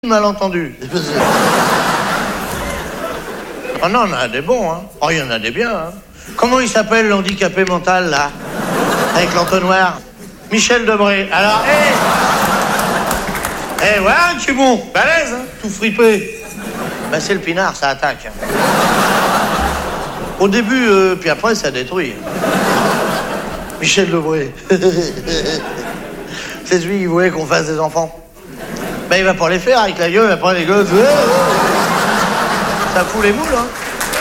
malentendu. Oh non, on a des bons, hein. Oh, il y en a des biens, hein. Comment il s'appelle l'handicapé mental, là? Avec l'entonnoir? Michel Debré. Alors, voilà un cul bon. Balèze, hein. Tout fripé. Ben, c'est le pinard, ça attaque. Au début, puis après, ça détruit. Michel Debré. C'est celui qui voulait qu'on fasse des enfants. Ben, il va pas les faire avec la gueule, après les gosses. Ça fout les moules, hein.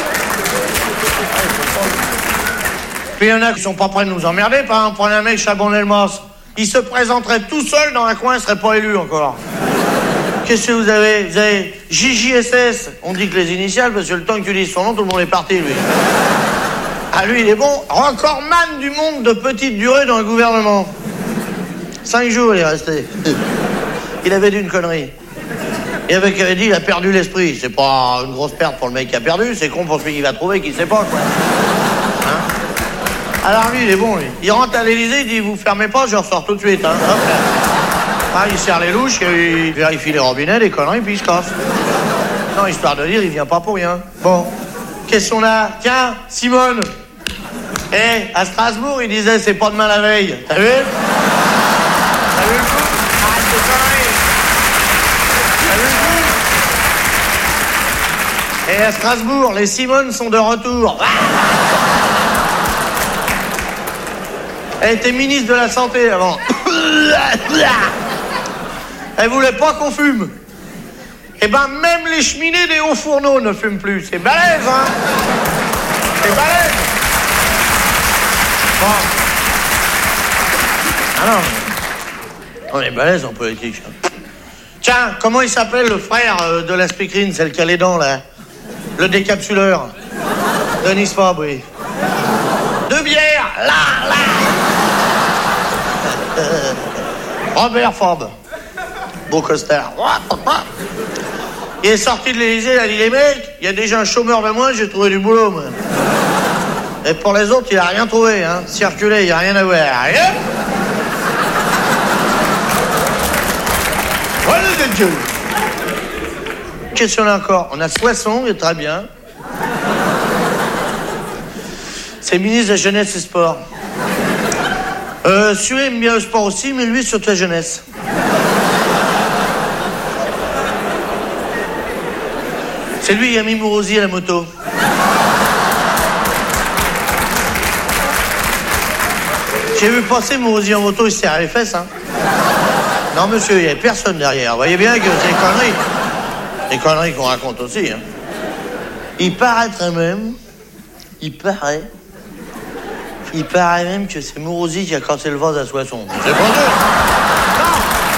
Puis il y en a qui sont pas prêts de nous emmerder, par exemple, prenez un mec Chabon-Delmas. Il se présenterait tout seul dans un coin, il serait pas élu encore. Qu'est-ce que vous avez? Vous avez JJSS. On dit que les initiales, parce que le temps que tu dises son nom, tout le monde est parti, lui. Ah, lui, il est bon. Recordman du monde de petite durée dans le gouvernement. 5 jours, il est resté. Il avait dit une connerie. Il avait dit, il a perdu l'esprit. C'est pas une grosse perte pour le mec qui a perdu, c'est con pour celui qui va trouver, qui sait pas, quoi. Hein? Alors lui, il est bon, lui. Il rentre à l'Élysée, il dit, vous fermez pas, je ressors tout de suite, hein. Hop, là. Ah, il serre les louches, il vérifie les robinets, les conneries, puis il se casse. Non, histoire de dire, il vient pas pour rien. Bon, qu'est-ce qu'on a? Tiens, Simone. À Strasbourg, il disait, c'est pas demain la veille. T'as vu? T'as vu le coup? Arrête de conneries. T'as vu le coup? À Strasbourg, les Simones sont de retour. Elle était ministre de la Santé avant. Elle voulait pas qu'on fume. Eh ben, même les cheminées des hauts fourneaux ne fument plus. C'est balèze, hein? C'est balèze. Bon. Ah non. On est balèze en politique. Tiens, comment il s'appelle le frère de la speakerine, celle qui a les dents, là? Le décapsuleur. Denis Fabre, oui. 2 bières, là. Robert Fabre. Beau costard. Il est sorti de l'Élysée, il a dit, les mecs, il y a déjà un chômeur de moins, j'ai trouvé du boulot, moi. Et pour les autres, il a rien trouvé, hein. Circuler, il n'y a rien à voir. Rien. Voilà de Dieu. Qu'est-ce qu'on a encore? On a Soissons, il est très bien. C'est ministre de la Jeunesse et Sport. Celui aime bien le sport aussi, mais lui, surtout la jeunesse. C'est lui qui a mis Mourouzi à la moto. J'ai vu passer Mourouzi en moto, il se serre les fesses, hein. Non, monsieur, il n'y avait personne derrière. Vous voyez bien que c'est des conneries. Des conneries qu'on raconte aussi, hein. Il paraîtrait même... Il paraît même que c'est Mourouzi qui a cassé le vase à Soissons. C'est pas vrai. Non.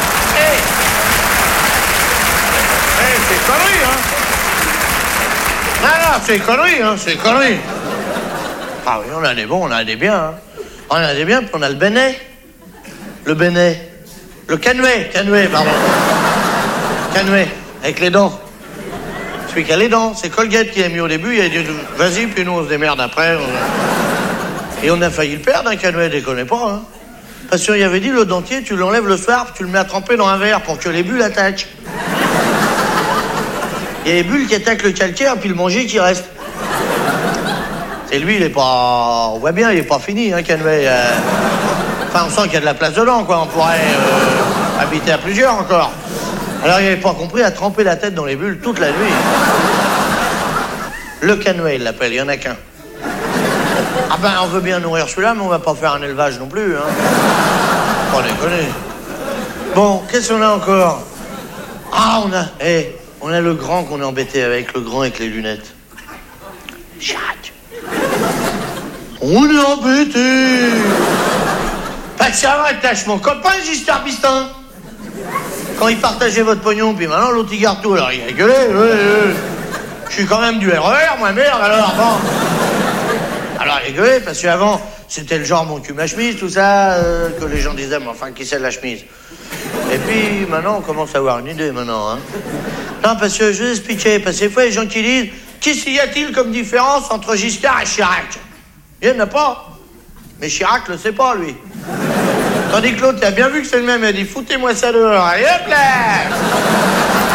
C'est connerie, hein. Non, c'est connerie, hein. C'est connerie. Ah oui, on a des bons, on a des biens, hein. On a des biens, puis on a le Bénet. Le Bénet. Le Canouet, pardon. Canouet, avec les dents. Celui qui a les dents, c'est Colgate qui l'a mis au début, il a dit, vas-y, puis nous on se démerde après. Et on a failli le perdre, un Canouet, déconnez pas, hein. Parce qu'il avait dit, le dentier, tu l'enlèves le soir, puis tu le mets à tremper dans un verre pour que les bulles attaquent. Il y a les bulles qui attaquent le calcaire, puis le manger qui reste. Et lui, il est pas... On voit bien, il est pas fini, hein, Canouet. Enfin, on sent qu'il y a de la place dedans, quoi. On pourrait habiter à plusieurs encore. Alors, il n'avait pas compris à tremper la tête dans les bulles toute la nuit. Le Canouet, il l'appelle, il n'y en a qu'un. Ah ben, on veut bien nourrir celui-là, mais on va pas faire un élevage non plus, hein. Pas déconner. Bon, qu'est-ce qu'on a encore? Ah, on a le grand qu'on est embêté avec, le grand avec les lunettes. Chirac. On est embêté. Pas que ça va, tâche mon copain, Giscard d'Estaing. Quand il partageait votre pognon, puis maintenant l'autre il garde tout, alors il a gueulé. Je suis quand même du RER, moi, merde, alors bon. Alors il a gueulé, parce qu'avant, c'était le genre mon cul ma chemise, tout ça, que les gens disaient, mais enfin, qui c'est la chemise? Et puis maintenant, on commence à avoir une idée, maintenant, hein. Non, parce que je vais expliquer, parce que des fois, les gens qui disent, qu'est-ce qu'il y a-t-il comme différence entre Giscard et Chirac? Il n'y en a pas. Mais Chirac le sait pas, lui. Tandis que l'autre, il a bien vu que c'est le même, il a dit, foutez-moi ça dehors, allez hop là.